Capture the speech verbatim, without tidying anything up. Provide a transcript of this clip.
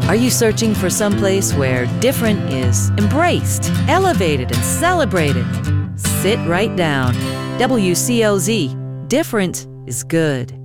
Are you searching for some place where different is embraced, elevated, and celebrated? Sit right down. W C L Z. Different is good.